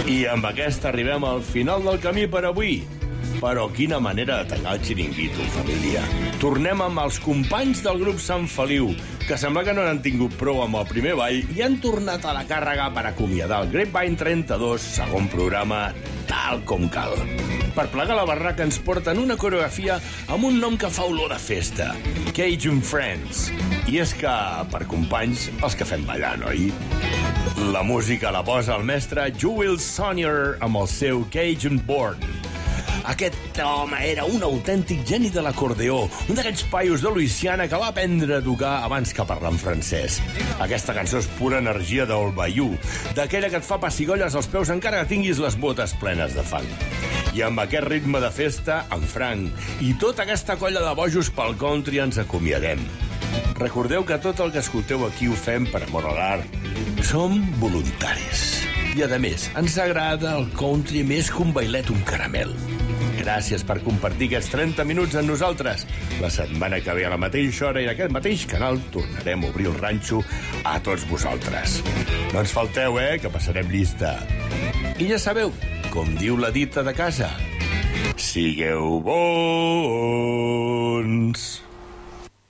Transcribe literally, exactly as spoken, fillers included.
I amb aquesta arribem al final del camí per avui. Però quina manera de tallar el xiringuito, família. Tornem amb els companys del grup Sant Feliu, que sembla que no n'han tingut prou amb el primer ball i han tornat a la càrrega per acomiadar el Grapevine trenta-dos, segon programa, tal com cal. Per plegar la barraca ens porten una coreografia amb un nom que fa olor de festa, Cajun Friends. I és que, per companys, els que fem ballant, oi? La música la posa el mestre Jewel Sonier amb el seu Cajun Board. Aquest home era un autèntic geni de l'acordeó, un d'aquests paios de Louisiana que va aprendre a tocar abans que parlar en francès. Aquesta cançó és pura energia del Bayou, d'aquella que et fa pessigolles als peus encara que tinguis les botes plenes de fang. I amb aquest ritme de festa, en Frank i tota aquesta colla de bojos pel country ens acomiadem. Recordeu que tot el que escolteu aquí ho fem per amor a l'art. Som voluntaris. I, a més, ens agrada el country més que un bailet, un caramel. Gràcies per compartir aquests trenta minuts amb nosaltres. La setmana que ve a la mateixa hora i en aquest mateix canal tornarem a obrir el ranxo a tots vosaltres. No ens falteu, eh, que passarem llista. I ja sabeu, com diu la dita de casa, sigueu bons.